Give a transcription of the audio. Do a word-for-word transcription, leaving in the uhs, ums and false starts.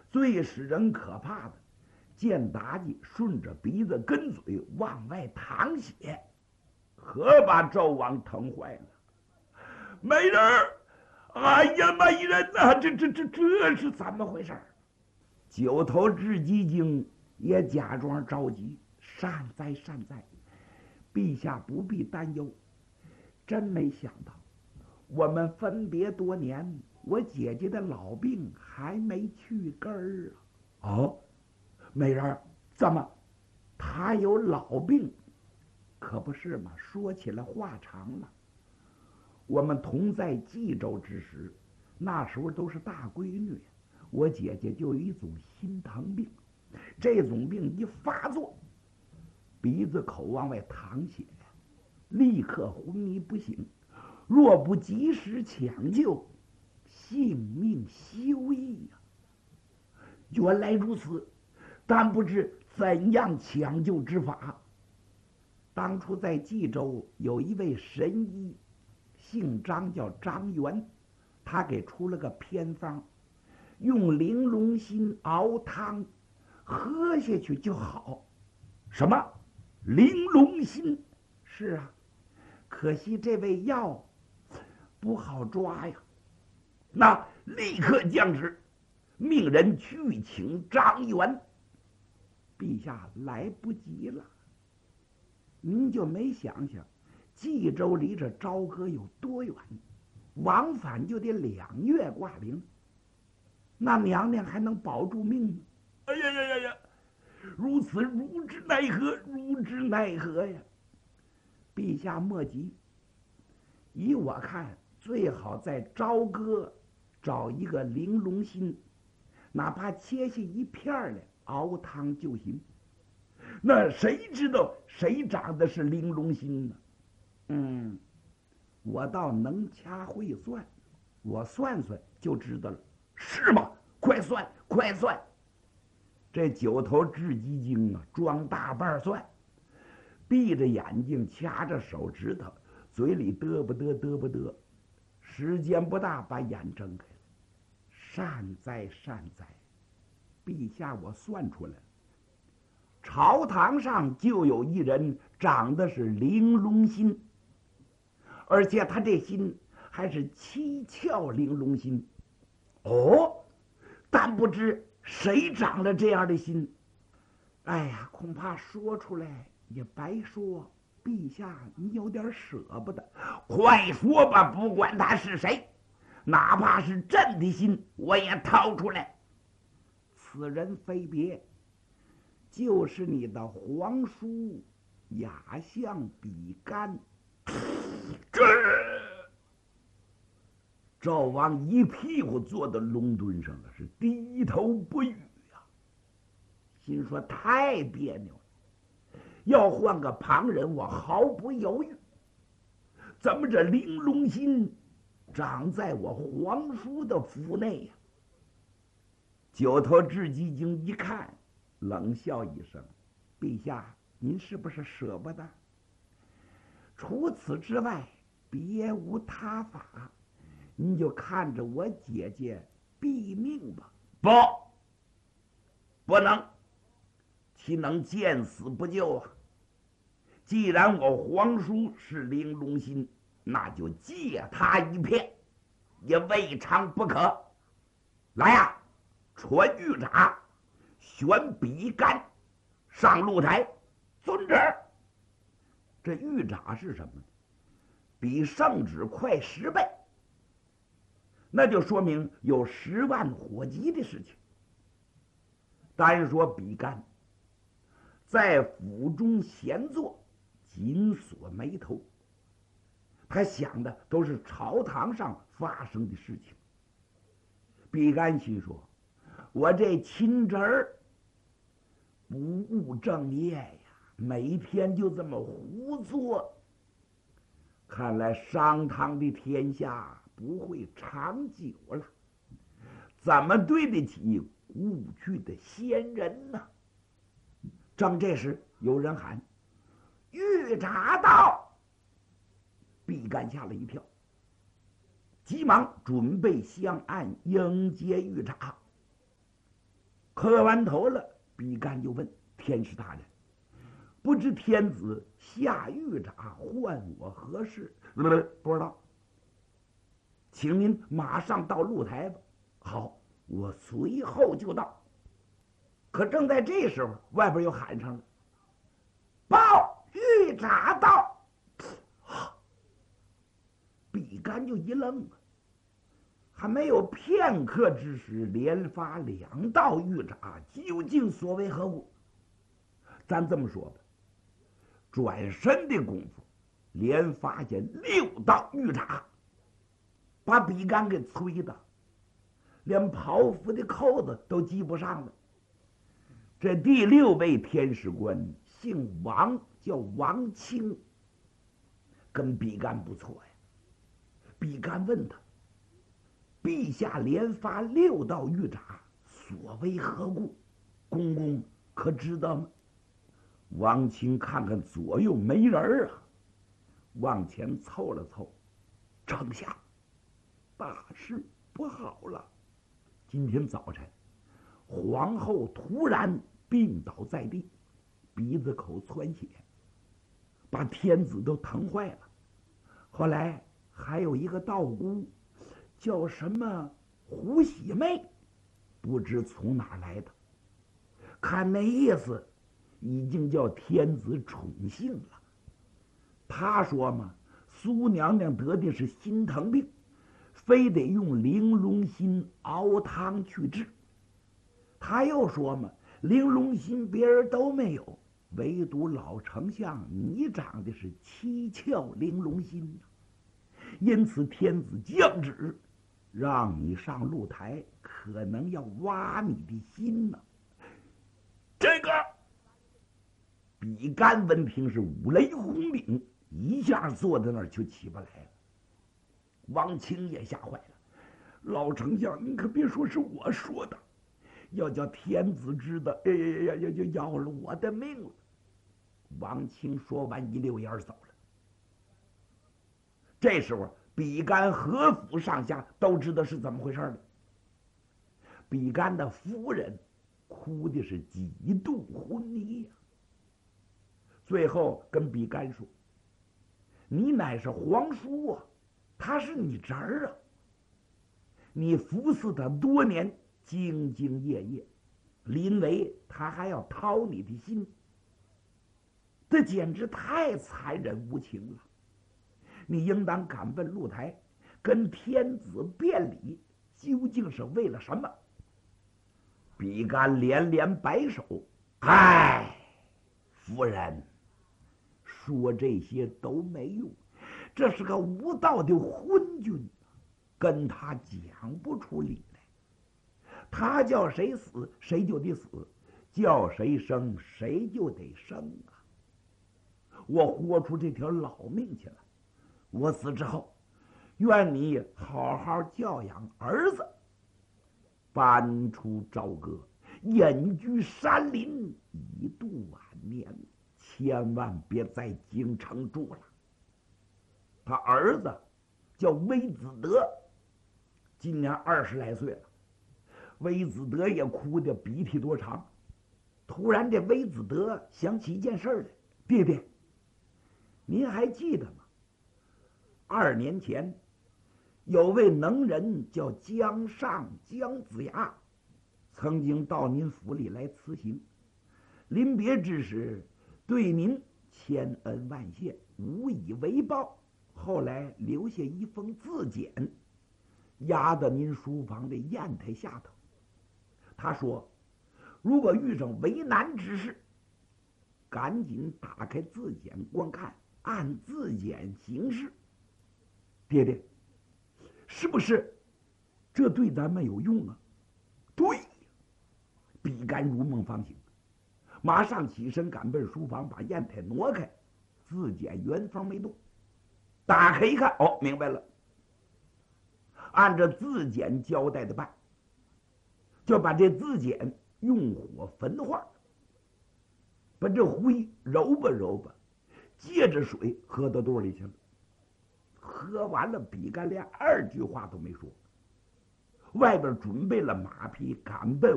最使人可怕的，见妲己顺着鼻子跟嘴往外淌血，可把纣王疼坏了。美人儿，哎呀，美人呐、啊，这这这这是怎么回事？九头雉鸡精也假装着急，善哉善哉，陛下不必担忧。真没想到，我们分别多年，我姐姐的老病还没去根儿啊！哦，美人儿，怎么，她有老病？可不是嘛，说起来话长了。我们同在冀州之时，那时候都是大闺女，我姐姐就有一种心疼病，这种病一发作，鼻子口往外淌血，立刻昏迷不醒，若不及时抢救，性命休矣呀！原来如此，但不知怎样抢救之法。当初在冀州有一位神医，姓张，叫张元，他给出了个偏方，用玲珑心熬汤，喝下去就好。什么？玲珑心？是啊，可惜这味药不好抓呀。那立刻降旨，命人去请张元。陛下来不及了。您就没想想，冀州离这朝歌有多远？往返就得两月挂零，那娘娘还能保住命吗？哎呀呀呀呀！如此如之奈何，如之奈何呀！陛下莫急，依我看，最好在朝歌找一个玲珑心，哪怕切下一片来熬汤就行。那谁知道谁长的是玲珑心呢？嗯，我倒能掐会算，我算算就知道了。是吗？快算，快算！这九头雉鸡精啊，装大半算，闭着眼睛，掐着手指头，嘴里嘚不嘚嘚不嘚，时间不大，把眼睁开了。善哉善哉，陛下，我算出来了。朝堂上就有一人长得是玲珑心，而且他这心还是七窍玲珑心。哦，但不知谁长了这样的心。哎呀，恐怕说出来也白说。陛下，你有点舍不得，快说吧，不管他是谁，哪怕是朕的心，我也掏出来。此人非别，就是你的皇叔雅相比干。这赵王一屁股坐到龙墩上了，是低头不语呀、啊，心说太别扭了。要换个旁人，我毫不犹豫。怎么这玲珑心长在我皇叔的府内呀、啊？九头雉鸡精一看，冷笑一声：“陛下，您是不是舍不得？除此之外，别无他法。您就看着我姐姐毙命吧。”不，不能，岂能见死不救啊？既然我皇叔是玲珑心，那就借他一片，也未尝不可。来呀、啊！传御札，选比干上露台，遵旨。这御札是什么？比圣旨快十倍，那就说明有十万火急的事情。单说比干在府中闲坐，紧锁眉头，他想的都是朝堂上发生的事情。比干心说，我这亲侄儿不务正业呀，每天就这么胡作，看来商汤的天下不会长久了，怎么对得起故去的先人呢？正这时有人喊：“御札到！”毕干吓了一跳，急忙准备香案迎接御札。 磕完头了，比干就问天师大人：“不知天子下御札唤我何事？”不知道，请您马上到露台吧。好，我随后就到。可正在这时候，外边又喊上了：“报御札到！”比干就一愣啊，还没有片刻之时，连发两道御札，究竟所为何物？咱这么说吧，转身的功夫，连发现六道御札，把比干给催的，连袍服的扣子都系不上了。这第六位天使官姓王，叫王清，跟比干不错呀。比干问他：“陛下连发六道御札，所为何故？公公可知道吗？”王清看看左右没人啊，往前凑了凑：“丞相，大事不好了！今天早晨，皇后突然病倒在地，鼻子口窜血，把天子都疼坏了。后来还有一个道姑，叫什么胡喜妹，不知从哪儿来的，看那意思，已经叫天子宠幸了。他说嘛，苏娘娘得的是心疼病，非得用玲珑心熬汤去治。他又说嘛，玲珑心别人都没有，唯独老丞相你长的是七窍玲珑心，因此天子降旨，让你上露台，可能要挖你的心呢。这个比干闻听是五雷轰顶，一下坐在那儿就起不来了。王清也吓坏了，老丞相，您可别说是我说的，要叫天子知道，哎呀呀，就要了我的命了。王清说完，一溜烟走了。这时候，比干何府上下都知道是怎么回事了。比干的夫人哭的是几度昏迷呀、啊。最后跟比干说：“你乃是皇叔啊，他是你侄儿啊，你服侍他多年，兢兢业业，临危他还要掏你的心，这简直太残忍无情了。你应当赶奔露台，跟天子辩理，究竟是为了什么？”比干连连摆手：“唉，夫人，说这些都没用，这是个无道的昏君，跟他讲不出理来。他叫谁死，谁就得死；叫谁生，谁就得生啊！我豁出这条老命去了。我死之后，愿你好好教养儿子，搬出朝歌，隐居山林，以度晚年，千万别在京城住了。”他儿子叫微子德，今年二十来岁了。微子德也哭得鼻涕多长。突然，这微子德想起一件事来：“爹爹，您还记得吗？二年前，有位能人叫江上姜子牙，曾经到您府里来辞行，临别之时，对您千恩万谢，无以为报。后来留下一封自简，压在您书房的砚台下头。他说，如果遇上为难之事，赶紧打开自简观看，按自简行事。爹爹，是不是这对咱们有用啊？”“对。”比干如梦方醒，马上起身赶奔书房，把砚台挪开，自简原封没动。打开一看，哦，明白了，按照自简交代的办，就把这自简用火焚化，把这灰揉吧揉吧，借着水喝到肚里去了。喝完了，比干连二句话都没说，外边准备了马匹，赶奔